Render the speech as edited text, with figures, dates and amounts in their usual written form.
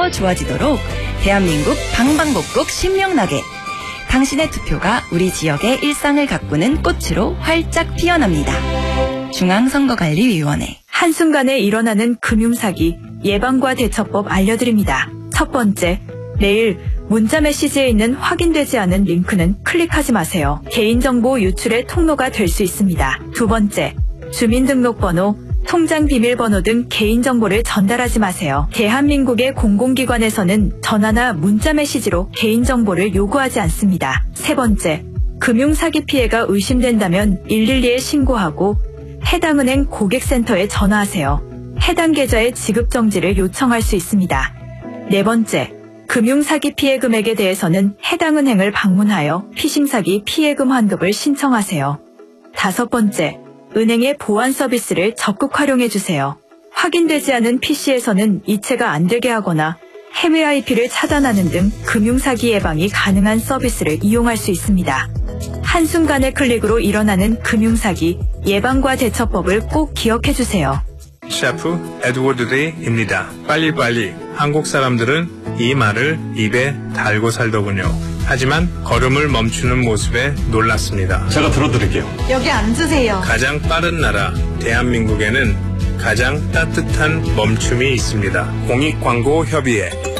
더 좋아지도록 대한민국 방방곡곡 신명나게 당신의 투표가 우리 지역의 일상을 가꾸는 꽃으로 활짝 피어납니다. 중앙선거관리위원회. 한순간에 일어나는 금융사기 예방과 대처법 알려드립니다. 첫 번째, 내일 문자 메시지에 있는 확인되지 않은 링크는 클릭하지 마세요. 개인정보 유출의 통로가 될 수 있습니다. 두 번째, 주민등록번호, 통장 비밀번호 등 개인정보를 전달하지 마세요. 대한민국의 공공기관에서는 전화나 문자 메시지로 개인정보를 요구하지 않습니다. 세 번째, 금융사기 피해가 의심된다면 112에 신고하고 해당 은행 고객센터에 전화하세요. 해당 계좌의 지급정지를 요청할 수 있습니다. 네 번째, 금융사기 피해 금액에 대해서는 해당 은행을 방문하여 피싱사기 피해금 환급을 신청하세요. 다섯 번째, 은행의 보안 서비스를 적극 활용해주세요. 확인되지 않은 PC에서는 이체가 안 되게 하거나 해외 IP를 차단하는 등 금융사기 예방이 가능한 서비스를 이용할 수 있습니다. 한순간의 클릭으로 일어나는 금융사기 예방과 대처법을 꼭 기억해주세요. 셰프 에드워드 데이입니다. 빨리빨리. 한국 사람들은 이 말을 입에 달고 살더군요. 하지만 걸음을 멈추는 모습에 놀랐습니다. 제가 들어드릴게요. 여기 앉으세요. 가장 빠른 나라 대한민국에는 가장 따뜻한 멈춤이 있습니다. 공익광고협의회.